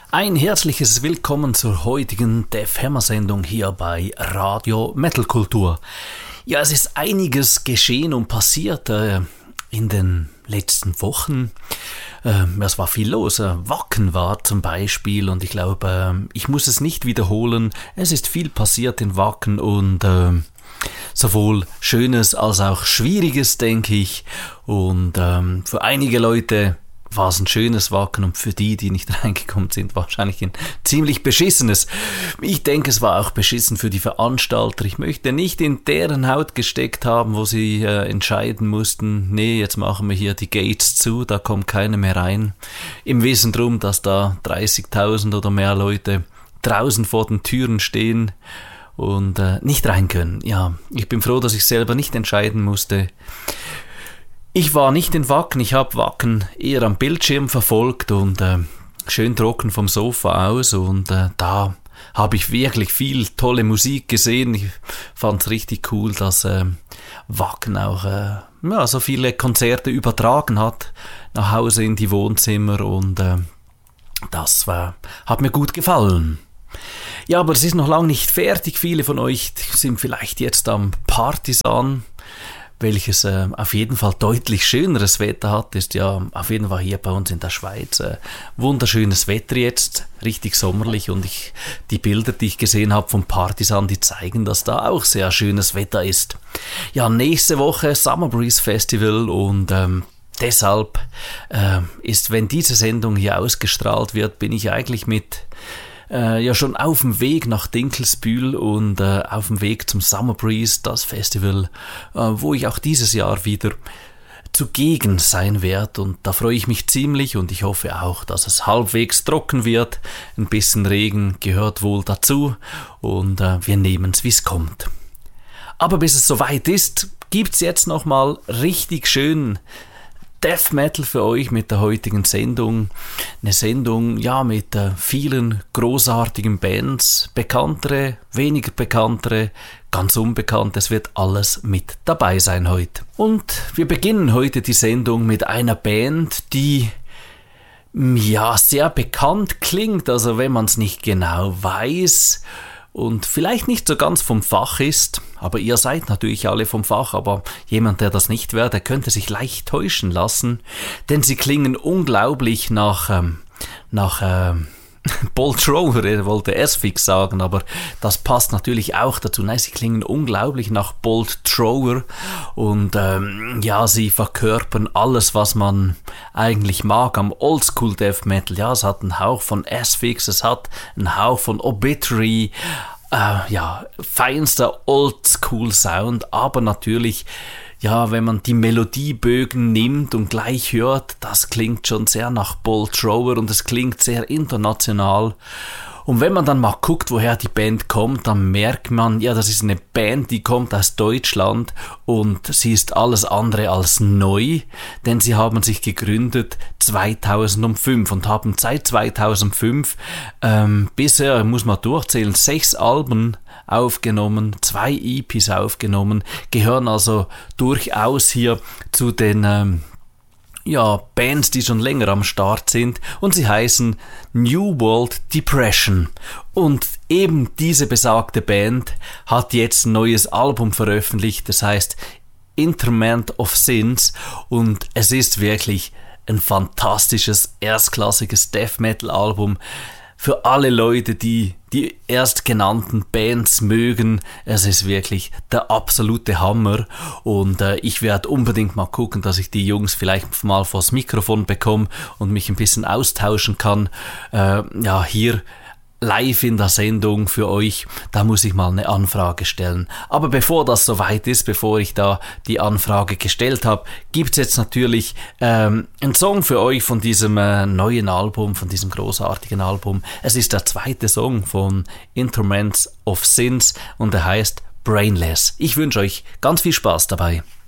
Ein herzliches Willkommen zur heutigen Def Hammer Sendung hier bei Radio Metal Kultur. Ja, es ist einiges geschehen und passiert in den letzten Wochen. Es war viel los. Wacken war zum Beispiel und ich glaube, ich muss es nicht wiederholen. Es ist viel passiert in Wacken und sowohl Schönes als auch Schwieriges, denke ich. Und für einige Leute war es ein schönes Wacken und für die nicht reingekommen sind, wahrscheinlich ein ziemlich beschissenes. Ich denke, es war auch beschissen für die Veranstalter. Ich möchte nicht in deren Haut gesteckt haben, wo sie entscheiden mussten, nee, jetzt machen wir hier die Gates zu, da kommt keiner mehr rein. Im Wissen drum, dass da 30.000 oder mehr Leute draußen vor den Türen stehen und nicht rein können. Ja, ich bin froh, dass ich selber nicht entscheiden musste. Ich war nicht in Wacken, ich habe Wacken eher am Bildschirm verfolgt und schön trocken vom Sofa aus und da habe ich wirklich viel tolle Musik gesehen. Ich fand es richtig cool, dass Wacken auch so viele Konzerte übertragen hat nach Hause in die Wohnzimmer und das hat mir gut gefallen. Ja, aber es ist noch lange nicht fertig. Viele von euch sind vielleicht jetzt am Partisan, welches auf jeden Fall deutlich schöneres Wetter hat, ist ja auf jeden Fall hier bei uns in der Schweiz wunderschönes Wetter jetzt, richtig sommerlich und die Bilder, die ich gesehen habe vom Partisan, die zeigen, dass da auch sehr schönes Wetter ist. Ja, nächste Woche Summer Breeze Festival und deshalb ist, wenn diese Sendung hier ausgestrahlt wird, bin ich eigentlich mit schon auf dem Weg nach Dinkelsbühl und auf dem Weg zum Summer Breeze, das Festival, wo ich auch dieses Jahr wieder zugegen sein werde. Und da freue ich mich ziemlich und ich hoffe auch, dass es halbwegs trocken wird. Ein bisschen Regen gehört wohl dazu und wir nehmen es, wie es kommt. Aber bis es soweit ist, gibt's jetzt nochmal richtig schön Death Metal für euch mit der heutigen Sendung. Eine Sendung, ja, mit vielen großartigen Bands, bekanntere, weniger bekanntere, ganz unbekannte. Es wird alles mit dabei sein heute. Und wir beginnen heute die Sendung mit einer Band, die ja sehr bekannt klingt, also wenn man es nicht genau weiß und vielleicht nicht so ganz vom Fach ist, aber ihr seid natürlich alle vom Fach, aber jemand, der das nicht wäre, der könnte sich leicht täuschen lassen, denn sie klingen unglaublich nach Bolt Thrower, er wollte S-Fix sagen, aber das passt natürlich auch dazu. Nein, sie klingen unglaublich nach Bolt Thrower und sie verkörpern alles, was man eigentlich mag am Oldschool Death Metal. Ja, es hat einen Hauch von S-Fix, es hat einen Hauch von Obituary, feinster Oldschool Sound, aber natürlich, ja, wenn man die Melodiebögen nimmt und gleich hört, das klingt schon sehr nach Bolt Thrower und es klingt sehr international. Und wenn man dann mal guckt, woher die Band kommt, dann merkt man, ja, das ist eine Band, die kommt aus Deutschland und sie ist alles andere als neu, denn sie haben sich gegründet 2005 und haben seit 2005 bisher, muss man durchzählen, 6 Alben aufgenommen, 2 EPs aufgenommen, gehören also durchaus hier zu den Bands, die schon länger am Start sind und sie heißen New World Depression. Und eben diese besagte Band hat jetzt ein neues Album veröffentlicht, das heißt Interment of Sins und es ist wirklich ein fantastisches, erstklassiges Death Metal Album. Für alle Leute, die erstgenannten Bands mögen, es ist wirklich der absolute Hammer und ich werde unbedingt mal gucken, dass ich die Jungs vielleicht mal vors Mikrofon bekomme und mich ein bisschen austauschen kann. Hier live in der Sendung für euch, da muss ich mal eine Anfrage stellen. Aber bevor das soweit ist, bevor ich da die Anfrage gestellt habe, gibt's jetzt natürlich einen Song für euch von diesem neuen Album, von diesem großartigen Album. Es ist der zweite Song von Interment of Sins und er heißt Brainless. Ich wünsche euch ganz viel Spaß dabei.